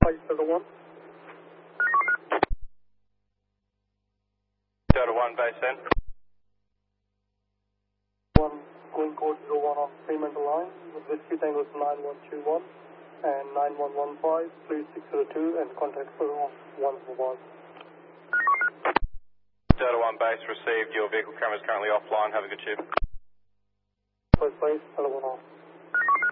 1. Delta 1 base in. 1 going code 01 on Fremantle line with Whiskey Tango 9121 and 9115, please 602 and contact for 141. Delta 1 base received. Your vehicle camera is currently offline. Have a good tube. First base, Delta 1 off.